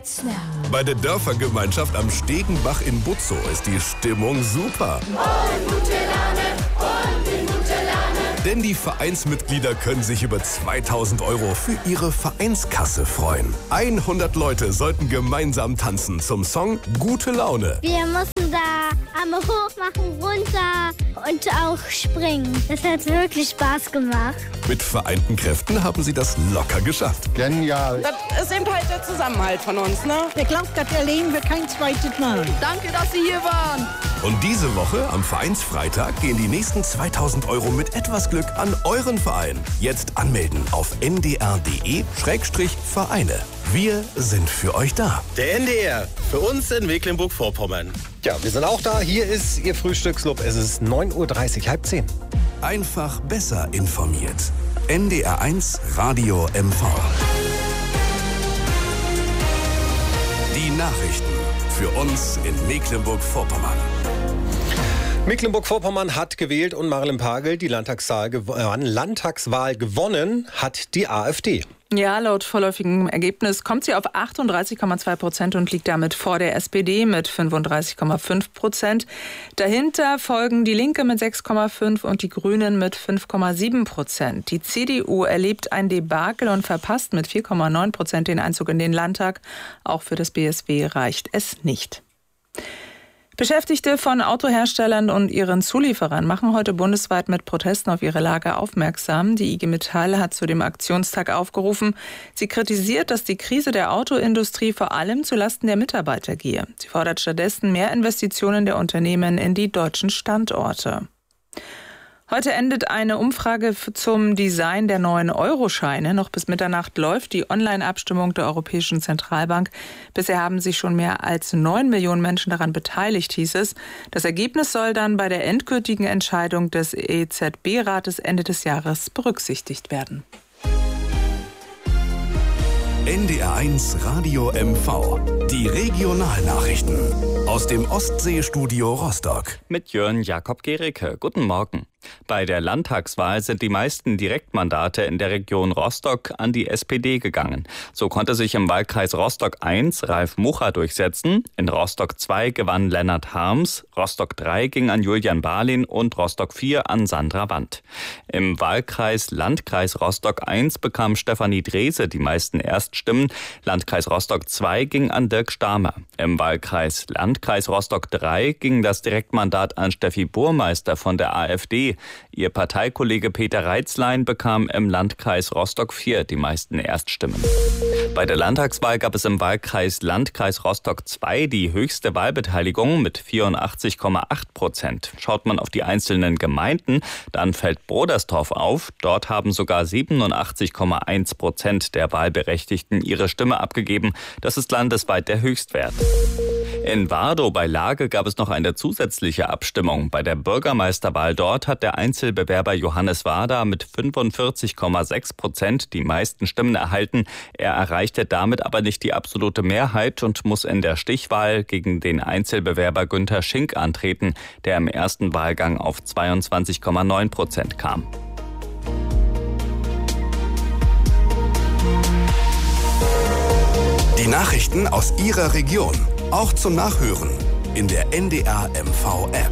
Snap. Bei der Dörfergemeinschaft am Stegenbach in Butzow ist die Stimmung super. Und gute Laune, und in gute Laune. Denn die Vereinsmitglieder können sich über 2.000 € für ihre Vereinskasse freuen. 100 Leute sollten gemeinsam tanzen zum Song Gute Laune. Wir mussten da Arme hoch machen, runter und auch springen. Das hat wirklich Spaß gemacht. Mit vereinten Kräften haben sie das locker geschafft. Genial. Das ist eben halt der Zusammenhalt von uns, ne? Ich glaube, das erleben wir kein zweites Mal. Danke, dass Sie hier waren. Und diese Woche, am Vereinsfreitag, gehen die nächsten 2.000 € mit etwas Glück an euren Verein. Jetzt anmelden auf ndr.de/Vereine. Wir sind für euch da. Der NDR, für uns in Mecklenburg-Vorpommern. Ja, wir sind auch da. Hier ist Ihr Frühstücksclub. Es ist 9:30 Uhr, 9:30. Einfach besser informiert. NDR1 Radio MV. Die Nachrichten für uns in Mecklenburg-Vorpommern. Mecklenburg-Vorpommern hat gewählt und Marilyn Pagel die Landtagswahl gewonnen hat die AfD. Ja, laut vorläufigem Ergebnis kommt sie auf 38,2% und liegt damit vor der SPD mit 35,5%. Dahinter folgen die Linke mit 6,5% und die Grünen mit 5,7%. Die CDU erlebt ein Debakel und verpasst mit 4,9% den Einzug in den Landtag. Auch für das BSW reicht es nicht. Beschäftigte von Autoherstellern und ihren Zulieferern machen heute bundesweit mit Protesten auf ihre Lage aufmerksam. Die IG Metall hat zu dem Aktionstag aufgerufen. Sie kritisiert, dass die Krise der Autoindustrie vor allem zulasten der Mitarbeiter gehe. Sie fordert stattdessen mehr Investitionen der Unternehmen in die deutschen Standorte. Heute endet eine Umfrage zum Design der neuen Euroscheine. Noch bis Mitternacht läuft die Online-Abstimmung der Europäischen Zentralbank. Bisher haben sich schon mehr als 9 Millionen Menschen daran beteiligt, hieß es. Das Ergebnis soll dann bei der endgültigen Entscheidung des EZB-Rates Ende des Jahres berücksichtigt werden. NDR1 Radio MV. Die Regionalnachrichten aus dem Ostseestudio Rostock. Mit Jörn Jakob Gericke. Guten Morgen. Bei der Landtagswahl sind die meisten Direktmandate in der Region Rostock an die SPD gegangen. So konnte sich im Wahlkreis Rostock 1 Ralf Mucha durchsetzen. In Rostock 2 gewann Lennart Harms. Rostock 3 ging an Julian Barlin und Rostock 4 an Sandra Wandt. Im Wahlkreis Landkreis Rostock 1 bekam Stefanie Drese die meisten Erststimmen. Landkreis Rostock 2 ging an Dirk Stamer. Im Wahlkreis Landkreis Rostock 3 ging das Direktmandat an Steffi Burmeister von der AfD. Ihr Parteikollege Peter Reitzlein bekam im Landkreis Rostock 4 die meisten Erststimmen. Bei der Landtagswahl gab es im Wahlkreis Landkreis Rostock 2 die höchste Wahlbeteiligung mit 84,8%. Schaut man auf die einzelnen Gemeinden, dann fällt Broderstorf auf. Dort haben sogar 87,1% der Wahlberechtigten ihre Stimme abgegeben. Das ist landesweit der Höchstwert. In Wardow bei Lage gab es noch eine zusätzliche Abstimmung. Bei der Bürgermeisterwahl dort hat der Einzelbewerber Johannes Wader mit 45,6% die meisten Stimmen erhalten. Er erreichte damit aber nicht die absolute Mehrheit und muss in der Stichwahl gegen den Einzelbewerber Günther Schink antreten, der im ersten Wahlgang auf 22,9% kam. Die Nachrichten aus Ihrer Region. Auch zum Nachhören in der NDR MV App.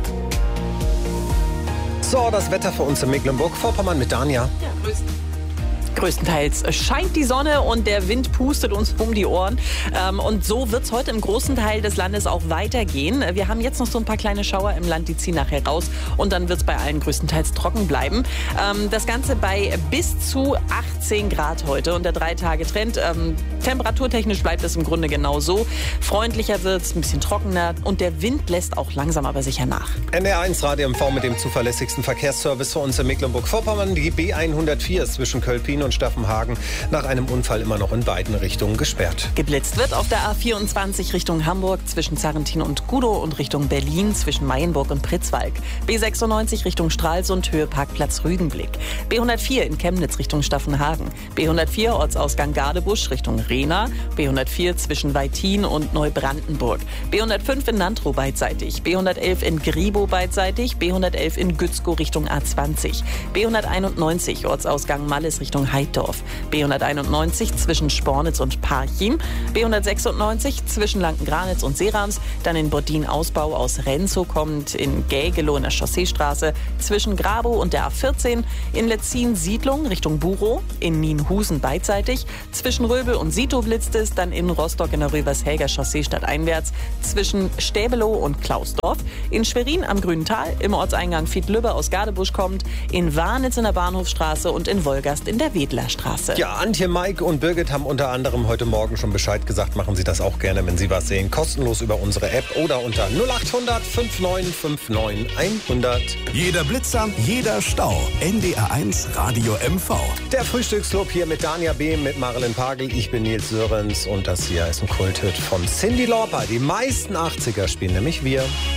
So, das Wetter für uns in Mecklenburg-Vorpommern mit Dania. Ja, größtenteils scheint die Sonne und der Wind pustet uns um die Ohren. Und so wird es heute im großen Teil des Landes auch weitergehen. Wir haben jetzt noch so ein paar kleine Schauer im Land, die ziehen nachher raus. Und dann wird es bei allen größtenteils trocken bleiben. Das Ganze bei bis zu 18 Grad heute und der 3-Tage-Trend. Temperaturtechnisch bleibt es im Grunde genau so. Freundlicher wird es, ein bisschen trockener und der Wind lässt auch langsam aber sicher nach. NDR1 Radio MV mit dem zuverlässigsten Verkehrsservice für uns in Mecklenburg-Vorpommern. Die B104 ist zwischen Kölpin und Staffenhagen nach einem Unfall immer noch in beiden Richtungen gesperrt. Geblitzt wird auf der A24 Richtung Hamburg zwischen Zarrentin und Gudow und Richtung Berlin zwischen Mayenburg und Pritzwalk. B96 Richtung Stralsund, Höhe Parkplatz Rügenblick. B104 in Chemnitz Richtung Staffenhagen. B104 Ortsausgang Gadebusch Richtung Rehna. B104 zwischen Weitin und Neubrandenburg. B105 in Nantrow beidseitig. B111 in Gribow beidseitig. B111 in Gützkow Richtung A20. B191 Ortsausgang Malles Richtung Heidorf. B191 zwischen Spornitz und Parchim. B196 zwischen Lanken-Granitz und Seerams. Dann in Bodin-Ausbau aus Renzow kommt, in Gägelow in der Chausseestraße zwischen Grabow und der A14. In Letzin-Siedlung Richtung Burow. In Nienhusen beidseitig. Zwischen Röbel und Sito blitzt es. Dann in Rostock in der Rövershäger Chaussee stadteinwärts zwischen Stäbelow und Klausdorf. In Schwerin am Grünen Tal im Ortseingang Fiedlübbe aus Gadebusch kommt. In Warnitz in der Bahnhofstraße und in Wolgast in der Wedlerstraße. Ja, Antje, Mike und Birgit haben unter anderem heute Morgen schon Bescheid gesagt. Machen Sie das auch gerne, wenn Sie was sehen. Kostenlos über unsere App oder unter 0800 5959 100. Jeder Blitzer, jeder Stau. NDR1 Radio MV. Der Frühstücksclub hier mit Dania Behm, mit Marilyn Pagel. Ich bin Nils Sörens und das hier ist ein Kulthit von Cyndi Lauper. Die meisten 80er spielen nämlich wir.